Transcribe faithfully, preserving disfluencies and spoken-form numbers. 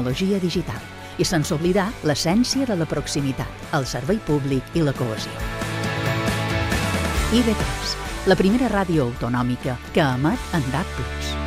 tecnologia digital i sense oblidar l'essència de la proximitat, el servei públic i la cohesió. I V tres, la primera ràdio autonòmica que emet en D A B plus.